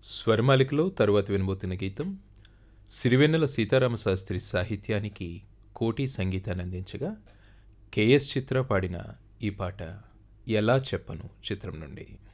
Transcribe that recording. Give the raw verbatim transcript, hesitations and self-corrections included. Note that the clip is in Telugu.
స్వరమాలికలో తరువాత వినబోతున్న గీతం సిరివెన్నెల సీతారామశాస్త్రి సాహిత్యానికి కోటి సంగీతాన్ని అందించగా కెఎస్ చిత్ర పాడిన ఈ పాట ఎలా చెప్పను చిత్రం నుండి.